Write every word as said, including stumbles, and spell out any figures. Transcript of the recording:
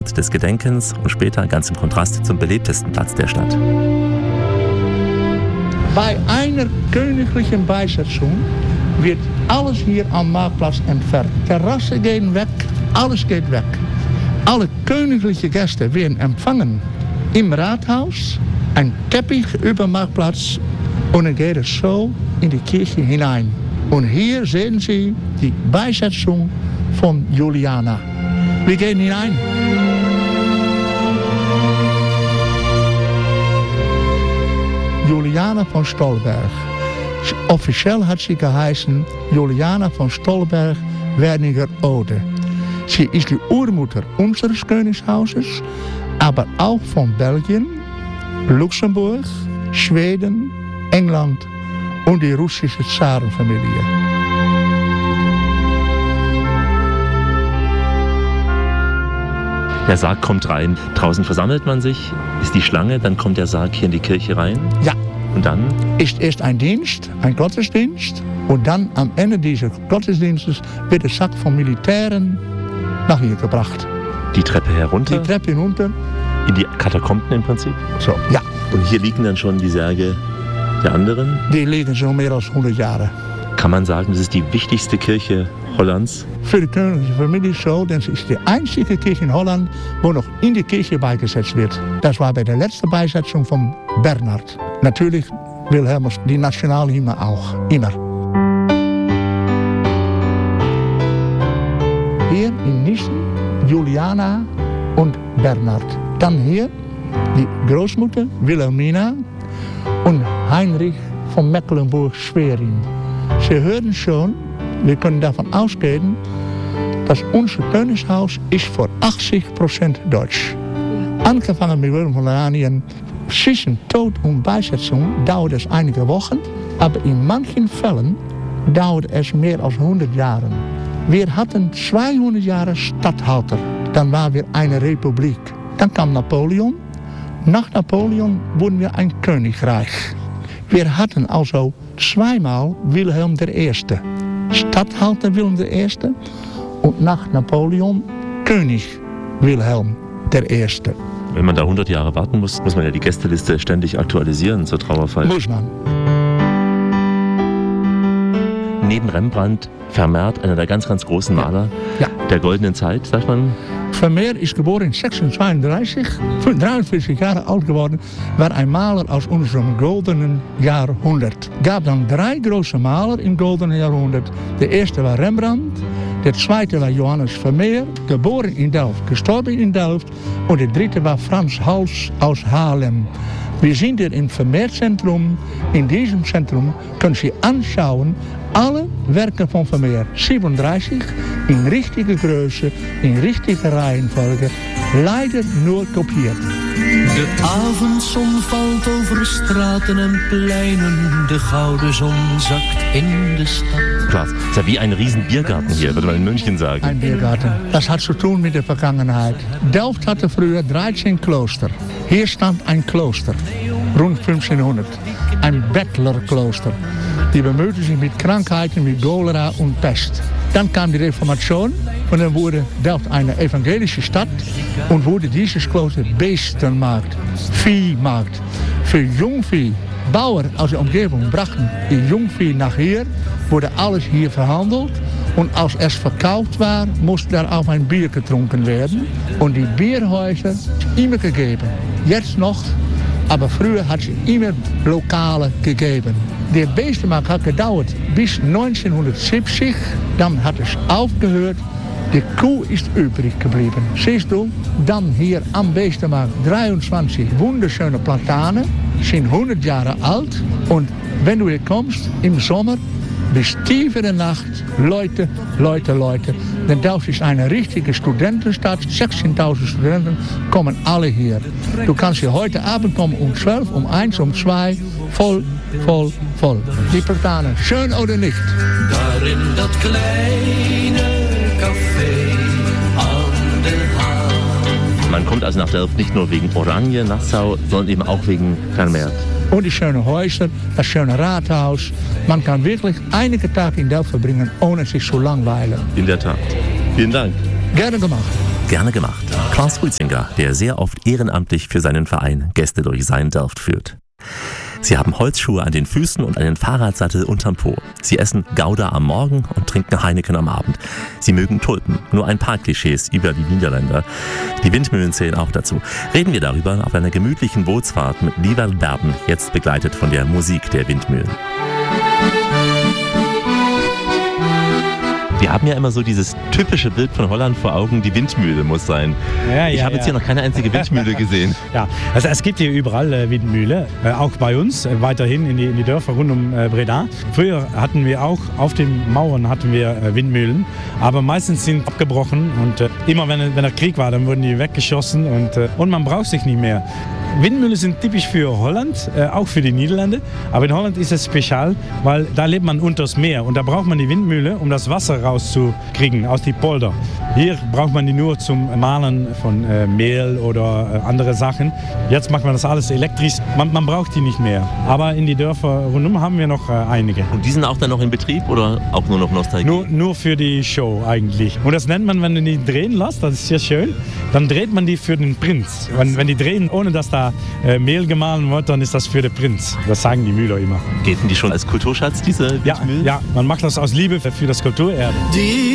des Gedenkens und später ganz im Kontrast zum belebtesten Platz der Stadt. Bei einer königlichen Beisetzung wird alles hier am Marktplatz entfernt. Terrassen gehen weg, alles geht weg. Alle königlichen Gäste werden empfangen im Rathaus, ein Teppich über dem Marktplatz und dann geht es so in die Kirche hinein. Und hier sehen Sie die Beisetzung von Juliana. Wir gehen hinein. Juliana von Stolberg. Offiziell hat sie geheißen Juliana von Stolberg-Wernigerode. Sie ist die Urmutter unseres Königshauses, aber auch von Belgien, Luxemburg, Schweden, England und die russische Zarenfamilie. Der Sarg kommt rein. Draußen versammelt man sich, ist die Schlange, dann kommt der Sarg hier in die Kirche rein. Ja. Und dann? Ist erst ein Dienst, ein Gottesdienst. Und dann am Ende dieses Gottesdienstes wird der Sarg von Militären nach hier gebracht. Die Treppe herunter? Die Treppe hinunter. In die Katakomben im Prinzip? So, ja. Und hier liegen dann schon die Särge der anderen? Die liegen schon mehr als hundert Jahre. Kann man sagen, das ist die wichtigste Kirche Hollands? Für die königliche Familie so, denn es ist die einzige Kirche in Holland, wo noch in die Kirche beigesetzt wird. Das war bei der letzten Beisetzung von Bernhard. Natürlich Wilhelmus, die Nationalhymne auch, immer. Hier in Nissen, Juliana und Bernhard. Dann hier die Großmutter Wilhelmina und Heinrich von Mecklenburg-Schwerin. Sie hören schon, wir können davon ausgehen, dass unser Königshaus ist für achtzig Prozent deutsch. Angefangen mit Wilhelm von Oranien, zwischen Tod und Beisetzung dauert es einige Wochen, aber in manchen Fällen dauert es mehr als hundert Jahre. Wir hatten zweihundert Jahre Statthalter, dann waren wir eine Republik. Dann kam Napoleon, nach Napoleon wurden wir ein Königreich. Wir hatten also zweimal Wilhelm der Erste. Statthalter Wilhelm der Erste und nach Napoleon König Wilhelm der Erste. Wenn man da hundert Jahre warten muss, muss man ja die Gästeliste ständig aktualisieren zur Trauerfeier. Muss man. Neben Rembrandt Vermeer, einer der ganz, ganz großen Maler ja. der goldenen Zeit, sagt man. Vermeer ist geboren in sechshundertzweiunddreißig, dreiundvierzig Jahre alt geworden, war ein Maler aus unserem goldenen Jahrhundert. Es gab dann drei große Maler im goldenen Jahrhundert. Der erste war Rembrandt, der zweite war Johannes Vermeer, geboren in Delft, gestorben in Delft. Und der dritte war Franz Hals aus Haarlem. Wir sind hier im Vermeerzentrum. In diesem Zentrum können Sie anschauen alle Werke von Vermeer. siebenunddreißig in richtige Größe, in richtige Reihenfolge. Leider nur kopiert. De avondzon valt over straten en pleinen. De gouden zon zakt in de stad. Klar, es ist ja wie ein riesen Biergarten hier, würde man in München sagen. Ein Biergarten. Das hat zu tun mit der Vergangenheit. Delft hatte früher dreizehn Kloster. Hier stand ein Kloster, rund fünfzehnhundert. Ein Bettlerkloster. Die bemühten sich mit Krankheiten wie Cholera und Pest. Dann kam die Reformation und dann wurde Delft eine evangelische Stadt und wurde dieses Kloster Beestenmarkt, Viehmarkt. Für Jungvieh, Bauern aus der Umgebung brachten die Jungvieh nach hier, wurde alles hier verhandelt und als es verkauft war, musste da auch ein Bier getrunken werden und die Bierhäuser immer gegeben. Jetzt noch, aber früher hat es immer Lokale gegeben. Der Beestenmarkt hat gedauert bis neunzehnhundertsiebzig, dann hat es aufgehört. Die Kuh ist übrig geblieben. Siehst du, dann hier am Beestenmarkt dreiundzwanzig wunderschöne Platanen, sind hundert Jahre alt. Und wenn du hier kommst im Sommer, bis tief in der Nacht, Leute, Leute, Leute. Denn Delft ist eine richtige Studentenstadt. sechzehntausend Studenten kommen alle hier. Du kannst hier heute Abend kommen um zwölf, um eins, um zwei. Voll, voll, voll. Die Platanen, schön oder nicht? Daar in dat kleine café aan de Haan. Man kommt also nach Delft nicht nur wegen Oranje, Nassau, sondern eben auch wegen Vermeer. Und die schönen Häuser, das schöne Rathaus. Man kann wirklich einige Tage in Delft verbringen, ohne sich zu langweilen. In der Tat. Vielen Dank. Gerne gemacht. Gerne gemacht. Klaus Rützinger, der sehr oft ehrenamtlich für seinen Verein Gäste durch sein Delft führt. Sie haben Holzschuhe an den Füßen und einen Fahrradsattel unterm Po. Sie essen Gouda am Morgen und trinken Heineken am Abend. Sie mögen Tulpen. Nur ein paar Klischees über die Niederländer. Die Windmühlen zählen auch dazu. Reden wir darüber auf einer gemütlichen Bootsfahrt mit Lievert Berben, jetzt begleitet von der Musik der Windmühlen. Wir haben ja immer so dieses typische Bild von Holland vor Augen, die Windmühle muss sein. Ja, ich ja, habe jetzt ja. hier noch keine einzige Windmühle gesehen. Ja, also es gibt hier überall äh, Windmühle, äh, auch bei uns, äh, weiterhin in die, in die Dörfer rund um äh, Breda. Früher hatten wir auch, auf den Mauern hatten wir äh, Windmühlen, aber meistens sind abgebrochen und äh, immer wenn, wenn der Krieg war, dann wurden die weggeschossen und, äh, und man braucht sich nicht mehr. Windmühlen sind typisch für Holland, äh, auch für die Niederlande, aber in Holland ist es spezial, weil da lebt man unters Meer und da braucht man die Windmühle, um das Wasser rauszukriegen aus die Polder. Hier braucht man die nur zum Mahlen von äh, Mehl oder äh, andere Sachen. Jetzt macht man das alles elektrisch, man, man braucht die nicht mehr. Aber in die Dörfer rundum haben wir noch äh, einige. Und die sind auch dann noch in Betrieb oder auch nur noch Nostalgie? Nur, nur für die Show eigentlich. Und das nennt man, wenn du die drehen lässt, das ist sehr schön, dann dreht man die für den Prinz. Wenn, wenn die drehen, ohne dass da äh, Mehl gemahlen wird, dann ist das für den Prinz. Das sagen die Mühler immer. Gelten die schon als Kulturschatz, diese Ja, Windmühlen? ja, man macht das aus Liebe für das Kulturerbe. Die